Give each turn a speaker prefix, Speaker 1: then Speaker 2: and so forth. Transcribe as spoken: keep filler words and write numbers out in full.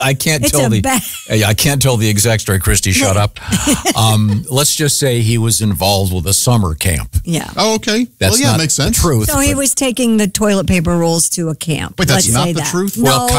Speaker 1: I can't
Speaker 2: It's
Speaker 1: tell
Speaker 2: a
Speaker 1: the
Speaker 2: bad-
Speaker 1: I can't tell the exact story. Christy, shut up. Um, let's just say he was involved with a summer camp.
Speaker 2: Yeah.
Speaker 3: Oh, okay.
Speaker 1: That's
Speaker 3: well, yeah,
Speaker 1: not
Speaker 3: makes sense.
Speaker 1: the truth.
Speaker 2: So he
Speaker 1: but-
Speaker 2: was taking the toilet paper rolls to a camp.
Speaker 3: Wait, that's
Speaker 2: Let's
Speaker 3: not
Speaker 2: say
Speaker 3: the
Speaker 2: that.
Speaker 3: truth?
Speaker 2: No,
Speaker 1: Well,